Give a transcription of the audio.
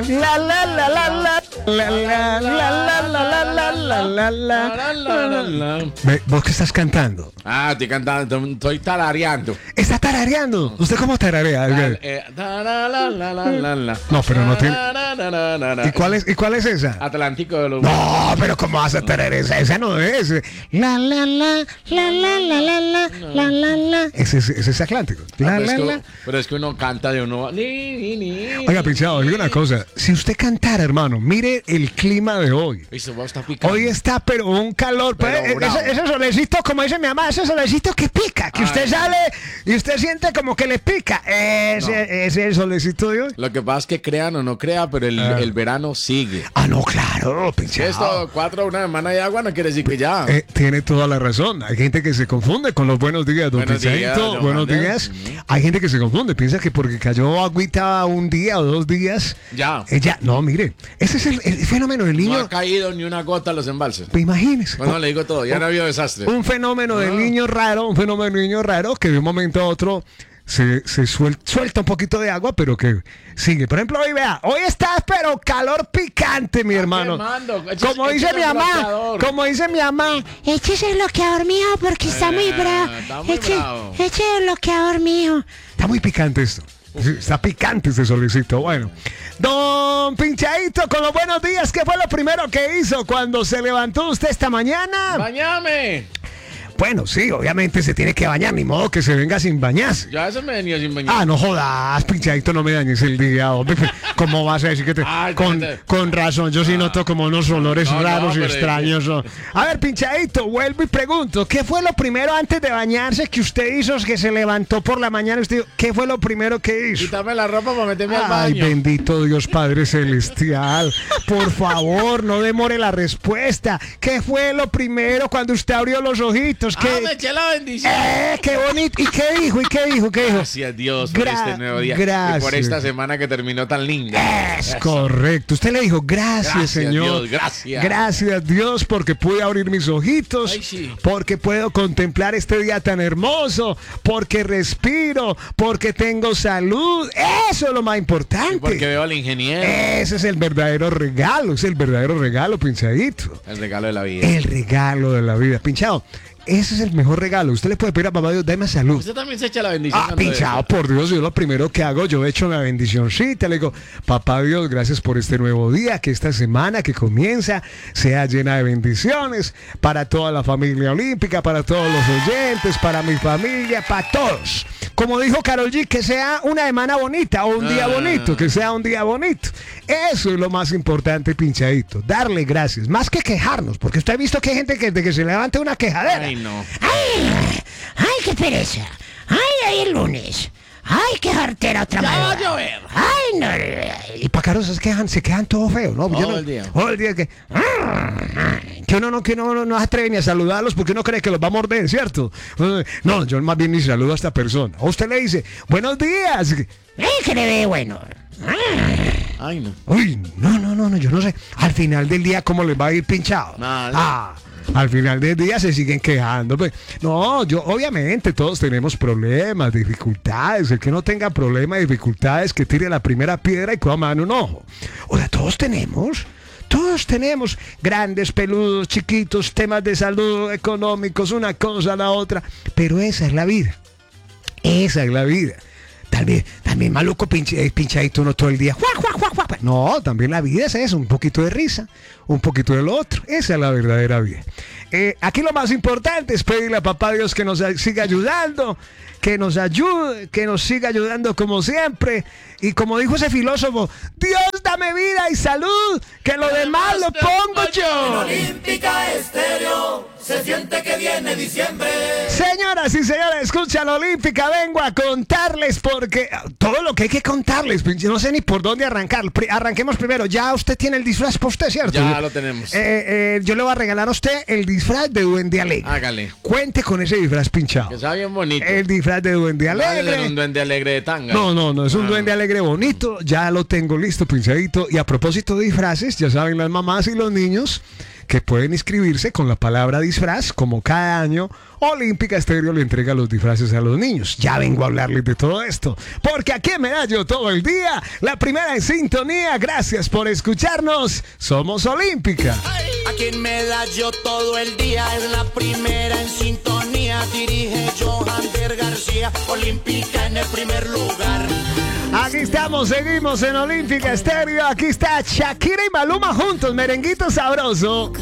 La la la la la la la la la la la la la. ¿Vos qué estás cantando? Estoy cantando, estoy tarareando. ¿Está tarareando? ¿Usted cómo tararea? No, pero no tiene. ¿Y cuál es esa? Atlántico de los... No, pero ¿cómo vas a tener esa? Esa no es. La la la la la la la la la la. Ese es Atlántico. Pero es que uno canta de uno. Oiga, Pinchado, digo una cosa. Si usted cantara, hermano, mire el clima de hoy. Hoy está, pero un calor. Ese solecito, como dice mi mamá, ese solecito que pica, que usted sale y usted siente como que le pica. Ese es el solecito de hoy. Lo que pasa es que crean o no crea, pero el verano sigue. No, claro, Pinchado. Esto, una semana de agua no quiere decir que ya. Tiene toda la razón. Hay gente que se confunde con los buenos días, don Pinchadito. Buenos días. Hay gente que se confunde, piensa que porque cayó agüita un día o 2 días. Ya. No, mire, ese es el fenómeno del niño. No ha caído ni una gota a los embalses. Imagínese. Bueno, le digo todo, ya no ha habido desastre. Un fenómeno del niño raro, que de un momento a otro se suelta un poquito de agua, pero que sigue. Por ejemplo, hoy estás, pero calor picante, mi hermano. Como dice mi mamá, échese el bloqueador mío porque está muy bravo. Eche el bloqueador mío. Está muy picante esto. Está picante ese solecito. Bueno, don Pinchadito, con los buenos días, ¿qué fue lo primero que hizo cuando se levantó usted esta mañana? ¡Bañame! Bueno, sí, obviamente se tiene que bañar, ni modo que se venga sin bañarse. Ya eso me venía sin bañar. No jodas, Pinchadito, no me dañes el día, hombre. ¿Cómo vas a decir que te...? Con razón, yo sí noto como unos olores raros y extraños. A ver, Pinchadito, vuelvo y pregunto, ¿qué fue lo primero antes de bañarse que usted hizo, que se levantó por la mañana? ¿Qué fue lo primero que hizo? Quítame la ropa para meterme al baño. Ay, bendito Dios Padre Celestial. Por favor, no demore la respuesta. ¿Qué fue lo primero cuando usted abrió los ojitos? Me eché la bendición. Qué bonito. ¿Y qué dijo? Gracias Dios por este nuevo día. Gracias. Y por esta semana que terminó tan linda. Es correcto. Usted le dijo, gracias Señor. Dios, gracias. Gracias Dios porque pude abrir mis ojitos. Ay, sí. Porque puedo contemplar este día tan hermoso. Porque respiro. Porque tengo salud. Eso es lo más importante. Y porque veo al ingeniero. Ese es el verdadero regalo. Es el verdadero regalo, Pinchadito. El regalo de la vida. El regalo de la vida. Pinchado. Ese es el mejor regalo. Usted le puede pedir a papá Dios, dame salud. Usted también se echa la bendición. Pinchado, por Dios, yo lo primero que hago, yo echo la bendicioncita, le digo, papá Dios, gracias por este nuevo día, que esta semana que comienza sea llena de bendiciones para toda la familia olímpica, para todos los oyentes, para mi familia, para todos. Como dijo Karol G, que sea una semana bonita o un día bonito, que sea un día bonito. Eso es lo más importante, Pinchadito, darle gracias, más que quejarnos, porque usted ha visto que hay gente que desde que se levanta una quejadera. Ay, no. Ay, qué pereza. Ay, el lunes. Ay, qué jartera otra vez. Ya va a llover. Ay, no. Y pacaros se quedan todo feo, ¿no? Todo el día. Todo el día que uno no se atreve ni a saludarlos porque uno cree que los va a morder, ¿cierto? No, yo más bien ni saludo a esta persona. O usted le dice, buenos días. Que le ve bueno. Ay, no. Uy, no, yo no sé. Al final del día, ¿cómo les va a ir pinchado? Nada. Al final del día se siguen quejando. Pues. No, obviamente todos tenemos problemas, dificultades. El que no tenga problemas, dificultades, que tire la primera piedra y coja mano un ojo. O sea, todos tenemos grandes, peludos, chiquitos, temas de salud, económicos, una cosa, la otra. Pero esa es la vida. Esa es la vida. También maluco pinchadito uno todo el día. No, también la vida es eso, un poquito de risa, un poquito de lo otro. Esa es la verdadera vida. Aquí lo más importante es pedirle a papá Dios que nos siga ayudando, que nos ayude, que nos siga ayudando como siempre. Y como dijo ese filósofo, Dios dame vida y salud, que lo demás lo pongo yo. Olímpica Estéreo, se siente que viene diciembre. Señoras y señores, escucha la Olímpica, vengo a contarles porque todo lo que hay que contarles, no sé ni por dónde arrancar. Arranquemos primero, ya usted tiene el disfraz para usted, ¿cierto? Ya lo tenemos. Yo le voy a regalar a usted el disfraz de Duende Alegre. Hágale. Cuente con ese disfraz pinchado. Que está bien bonito. El disfraz de Duende Alegre. No es un Duende Alegre de tanga. No, es un Duende Alegre bonito. Ya lo tengo listo, pinchadito. Y a propósito de disfraces, ya saben las mamás y los niños que pueden inscribirse con la palabra disfraz, como cada año Olímpica Estéreo le entrega los disfraces a los niños. Ya vengo a hablarles de todo esto, porque aquí en Medallo todo el día, la primera en sintonía. Gracias por escucharnos. Somos Olímpica. Aquí en Medallo todo el día es la primera en sintonía. Dirige Johander García, Olímpica en el primer lugar. Aquí estamos, seguimos en Olímpica Estéreo. Aquí está Shakira y Maluma juntos, merenguito sabroso.